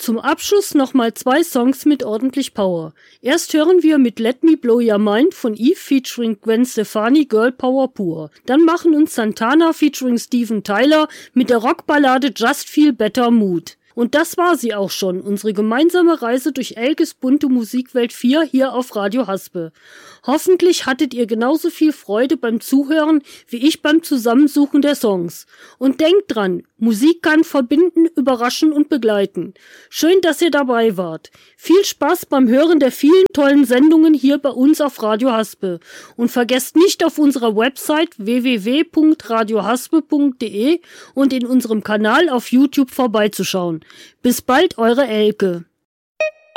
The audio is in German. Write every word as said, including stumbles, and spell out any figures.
Zum Abschluss nochmal zwei Songs mit ordentlich Power. Erst hören wir mit Let Me Blow Your Mind von Eve featuring Gwen Stefani Girl Power pur. Dann machen uns Santana featuring Steven Tyler mit der Rockballade Just Feel Better Mood. Und das war sie auch schon, unsere gemeinsame Reise durch Elkes bunte Musikwelt vier hier auf Radio Haspe. Hoffentlich hattet ihr genauso viel Freude beim Zuhören wie ich beim Zusammensuchen der Songs. Und denkt dran, Musik kann verbinden, überraschen und begleiten. Schön, dass ihr dabei wart. Viel Spaß beim Hören der vielen tollen Sendungen hier bei uns auf Radio Haspe. Und vergesst nicht auf unserer Website w w w punkt radio haspe punkt de und in unserem Kanal auf YouTube vorbeizuschauen. Bis bald, eure Elke.